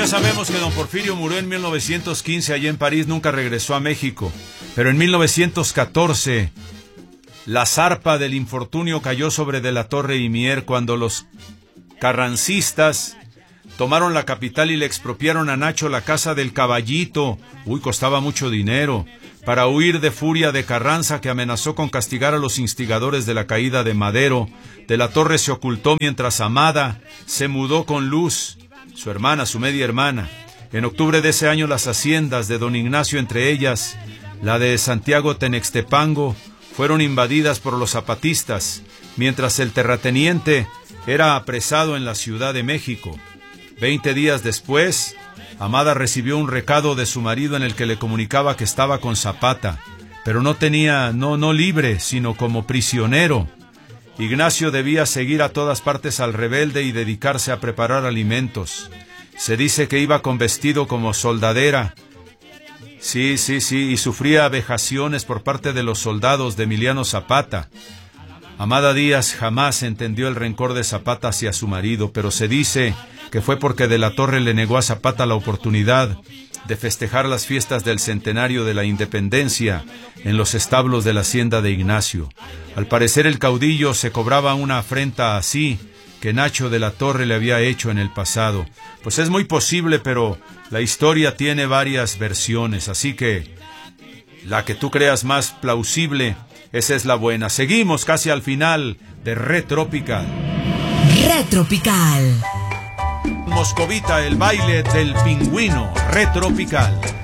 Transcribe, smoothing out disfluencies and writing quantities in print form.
ya sabemos que don Porfirio murió en 1915 allá en París, nunca regresó a México. Pero en 1914, la zarpa del infortunio cayó sobre De la Torre y Mier cuando los carrancistas tomaron la capital y le expropiaron a Nacho la casa del Caballito. Costaba mucho dinero. Para huir de furia de Carranza, que amenazó con castigar a los instigadores de la caída de Madero, De la Torre se ocultó mientras Amada se mudó con Luz, su hermana, su media hermana. En octubre de ese año las haciendas de don Ignacio, entre ellas la de Santiago Tenextepango, fueron invadidas por los zapatistas, mientras el terrateniente era apresado en la Ciudad de México. 20 días después, Amada recibió un recado de su marido en el que le comunicaba que estaba con Zapata, pero no libre, sino como prisionero. Ignacio debía seguir a todas partes al rebelde y dedicarse a preparar alimentos. Se dice que iba con vestido como soldadera. Sí, y sufría vejaciones por parte de los soldados de Emiliano Zapata. Amada Díaz jamás entendió el rencor de Zapata hacia su marido, pero se dice que fue porque De la Torre le negó a Zapata la oportunidad de festejar las fiestas del centenario de la independencia en los establos de la hacienda de Ignacio. Al parecer el caudillo se cobraba una afrenta así que Nacho de la Torre le había hecho en el pasado. Pues es muy posible, pero la historia tiene varias versiones, así que la que tú creas más plausible, esa es la buena. Seguimos casi al final de Retropical. Retropical. Moscovita, el baile del pingüino. Retropical.